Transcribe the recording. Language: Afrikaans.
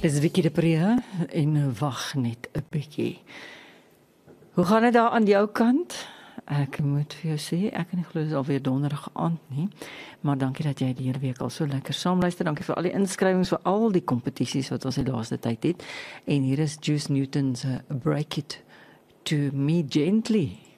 Dis Vicky de Pre en wag net 'n bietjie. Hoe gaan dit daar aan jou kant? Ek moet vir jou sê, ek kan nie glo dis alweer donderdag aand nie, maar dankie dat jy die hele week al so lekker saamluister. Dankie vir al die inskrywings vir al die kompetisies wat ons die laaste tyd het. En hier is Juice Newton se Break It to Me Gently.